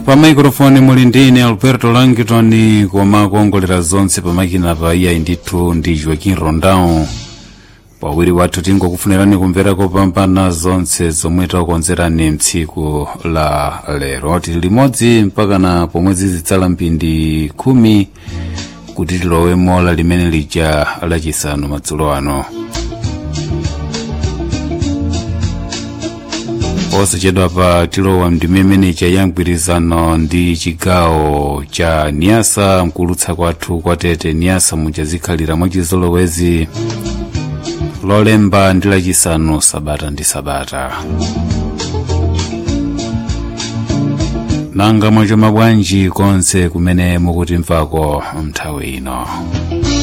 Pa microphone muli ndine Alberto Langton, koma kuongolera zonse pamakina pa iya ndithu ndi Joaquim Rondão. Pawiri wathu tingokufunirani kumvera kopambana zonse zomwe takonzerani mtsiku la lero. Tili limodzi mpaka na pomwe zitsala mphindi 10 kuti tilowe mola limene lija lachisanu madzulo ano. Osachedwa pa tilowa ndimemene cha mgwirizano ndi chigawo cha Niasa, mkulutsa kwathu kwa Tete Niasa muchazikhalira mwachizolowezi lolemba ndi lachisanu sabata ndi sabata. Nanga mwachoma bwanji konse kumene mukutimvako nthawi ino.